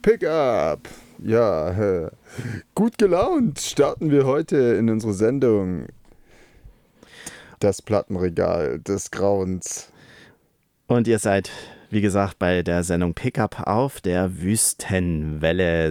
Pickup. Ja, gut gelaunt starten wir heute in unsere Sendung. Das Plattenregal des Grauens. Und ihr seid, wie gesagt, bei der Sendung Pickup auf der Wüstenwelle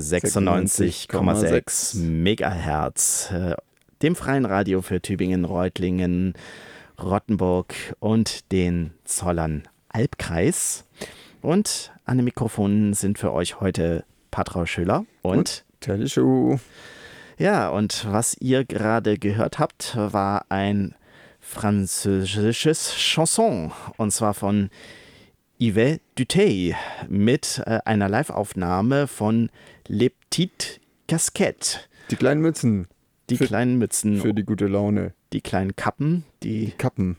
96,6 Megahertz, dem freien Radio für Tübingen, Reutlingen, Rottenburg und den Zollern-Albkreis. Und an den Mikrofonen sind für euch heute Patra Schöler und Telly Schuh. Ja, und was ihr gerade gehört habt, war ein französisches Chanson, und zwar von Yves Duteil mit einer Live-Aufnahme von Les Petites Casquettes. Die kleinen Mützen. Die kleinen Mützen. Für die gute Laune. Die kleinen Kappen. Die Kappen.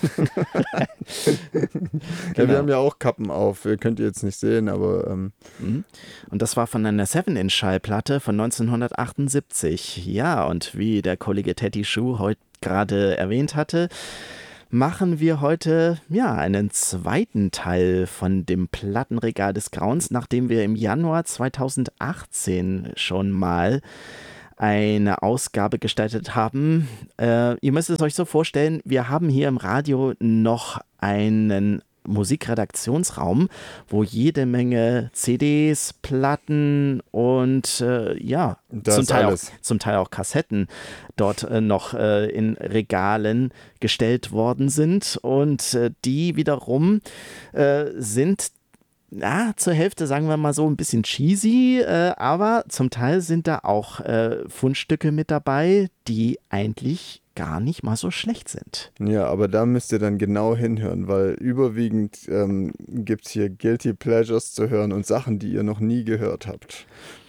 Genau. Ja, wir haben ja auch Kappen auf. Könnt ihr jetzt nicht sehen, aber... Und das war von einer 7-Inch-Schallplatte von 1978. Ja, und wie der Kollege Telly Schuh heute gerade erwähnt hatte, machen wir heute einen zweiten Teil von dem Plattenregal des Grauens, nachdem wir im Januar 2018 schon mal eine Ausgabe gestaltet haben. Ihr müsst es euch so vorstellen, wir haben hier im Radio noch einen Musikredaktionsraum, wo jede Menge CDs, Platten und zum Teil auch Kassetten dort noch in Regalen gestellt worden sind, und die wiederum sind zur Hälfte, sagen wir mal so, ein bisschen cheesy, aber zum Teil sind da auch Fundstücke mit dabei, die eigentlich gar nicht mal so schlecht sind. Ja, aber da müsst ihr dann genau hinhören, weil überwiegend gibt es hier Guilty Pleasures zu hören und Sachen, die ihr noch nie gehört habt.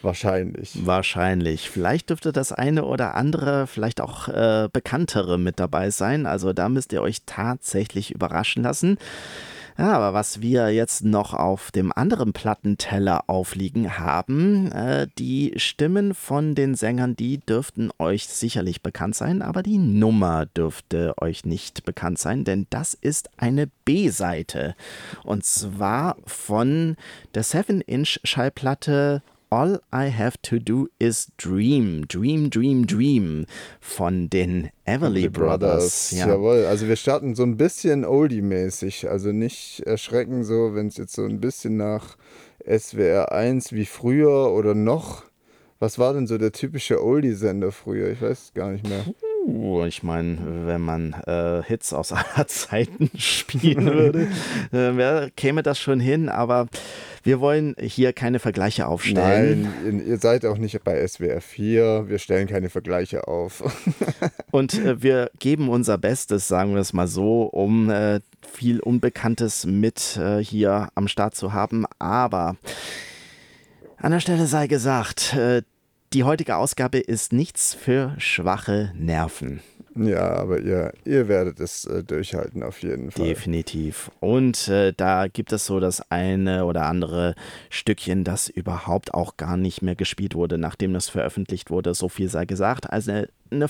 Wahrscheinlich. Vielleicht dürfte das eine oder andere, vielleicht auch bekanntere mit dabei sein. Also da müsst ihr euch tatsächlich überraschen lassen. Ja, aber was wir jetzt noch auf dem anderen Plattenteller aufliegen haben, die Stimmen von den Sängern, die dürften euch sicherlich bekannt sein, aber die Nummer dürfte euch nicht bekannt sein, denn das ist eine B-Seite. Und zwar von der 7-Inch-Schallplatte All I Have to Do Is Dream. Dream, Dream, Dream von den Everly Brothers. Ja. Jawohl, also wir starten so ein bisschen Oldie-mäßig. Also nicht erschrecken so, wenn es jetzt so ein bisschen nach SWR 1 wie früher oder noch. Was war denn so der typische Oldie-Sender früher? Ich weiß es gar nicht mehr. Ich meine, wenn man Hits aus aller Zeiten spielen würde, käme das schon hin, aber wir wollen hier keine Vergleiche aufstellen. Nein, ihr seid auch nicht bei SWR 4, wir stellen keine Vergleiche auf. Und wir geben unser Bestes, sagen wir es mal so, um viel Unbekanntes mit hier am Start zu haben, aber an der Stelle sei gesagt, die heutige Ausgabe ist nichts für schwache Nerven. Ja, aber ihr werdet es durchhalten auf jeden Fall. Definitiv. Und da gibt es so das eine oder andere Stückchen, das überhaupt auch gar nicht mehr gespielt wurde, nachdem das veröffentlicht wurde. So viel sei gesagt. Also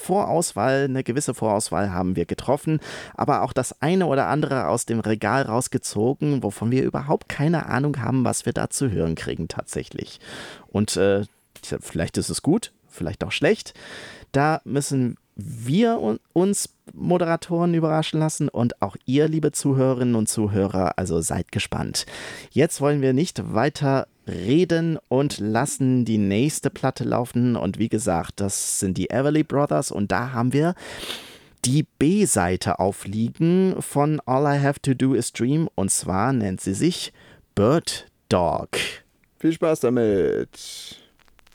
eine gewisse Vorauswahl haben wir getroffen, aber auch das eine oder andere aus dem Regal rausgezogen, wovon wir überhaupt keine Ahnung haben, was wir da zu hören kriegen tatsächlich. Und vielleicht ist es gut, vielleicht auch schlecht. Da müssen wir uns Moderatoren überraschen lassen und auch ihr, liebe Zuhörerinnen und Zuhörer, also seid gespannt. Jetzt wollen wir nicht weiter reden und lassen die nächste Platte laufen, und wie gesagt, das sind die Everly Brothers, und da haben wir die B-Seite aufliegen von All I Have to Do Is Dream, und zwar nennt sie sich Bird Dog. Viel Spaß damit!